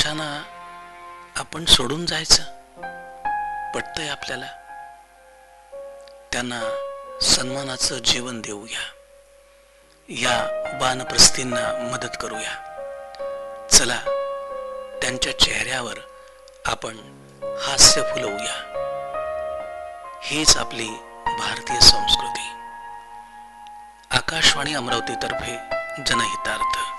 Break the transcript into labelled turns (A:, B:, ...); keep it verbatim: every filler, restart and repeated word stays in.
A: पुरुषांना आपण सोडून जायचं पटतंय आपल्याला? त्यांना सन्मानाचं जीवन देऊया, या वानप्रस्थींना मदत करूया. चला, त्यांच्या चेहऱ्यावर आपण हास्य फुलवूया. हीच आपली भारतीय संस्कृती. आकाशवाणी अमरावती तर्फे जनहितार्थ.